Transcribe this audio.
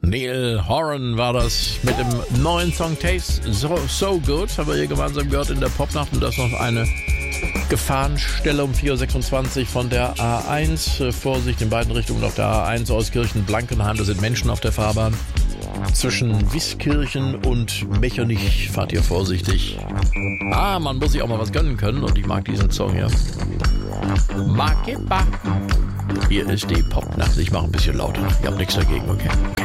Neil Horan war das mit dem neuen Song Taste So Good. Haben wir hier gemeinsam gehört in der Popnacht. Und das noch eine Gefahrenstelle um 4.26 Uhr von der A1. Vorsicht in beiden Richtungen auf der A1 aus Kirchen-Blankenheim. Da sind Menschen auf der Fahrbahn. Zwischen Wieskirchen und Mechernich fahrt ihr vorsichtig. Man muss sich auch mal was gönnen können. Und ich mag diesen Song hier. Hier ist die Popnacht. Ich mache ein bisschen lauter. Ich habe nichts dagegen, okay?